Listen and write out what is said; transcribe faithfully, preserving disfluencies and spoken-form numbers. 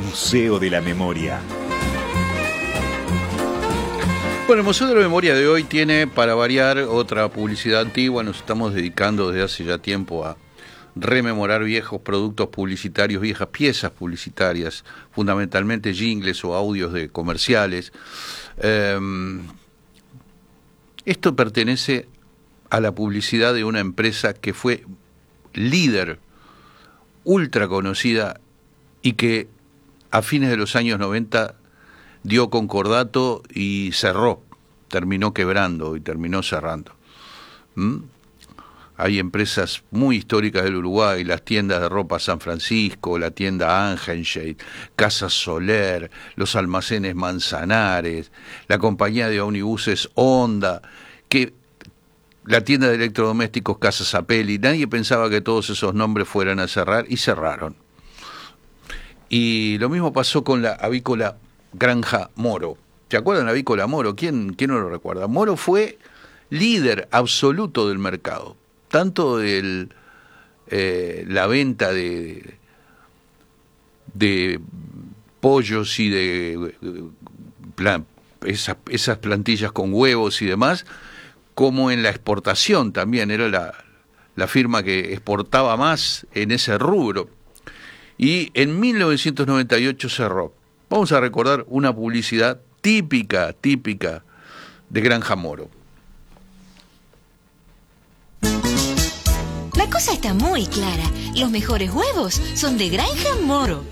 Museo de la Memoria. Bueno, el Museo de la Memoria de hoy tiene, para variar, otra publicidad antigua. Nos estamos dedicando desde hace ya tiempo a rememorar viejos productos publicitarios, viejas piezas publicitarias, fundamentalmente jingles o audios de comerciales. Eh, esto pertenece a la publicidad de una empresa que fue líder, ultra conocida, y que a fines de los años noventa dio concordato y cerró, terminó quebrando y terminó cerrando. ¿Mm? Hay empresas muy históricas del Uruguay, las tiendas de ropa San Francisco, la tienda Angenshade, Casa Soler, los almacenes Manzanares, la compañía de omnibuses Honda, que la tienda de electrodomésticos Casa Zapelli. Nadie pensaba que todos esos nombres fueran a cerrar y cerraron. Y lo mismo pasó con la avícola Granja Moro. ¿Se acuerdan de la avícola Moro? ¿Quién, quién no lo recuerda? Moro fue líder absoluto del mercado, tanto de eh, la venta de, de pollos y de plan, esas, esas plantillas con huevos y demás, como en la exportación también. Era la, la firma que exportaba más en ese rubro. Y en mil novecientos noventa y ocho cerró. Vamos a recordar una publicidad típica, típica de Granja Moro. La cosa está muy clara. Los mejores huevos son de Granja Moro.